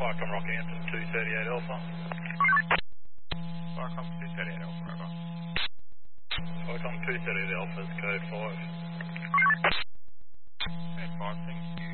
Viacom Rockhampton 238 Alpha. Viacom 238 Alpha, over. Viacom 238 Alpha is code 5. Code 5, thank you.